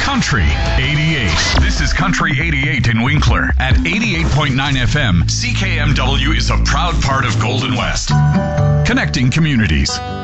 Country 88. This is Country 88 in Winkler. At 88.9 FM, CKMW is a proud part of Golden West. Connecting communities.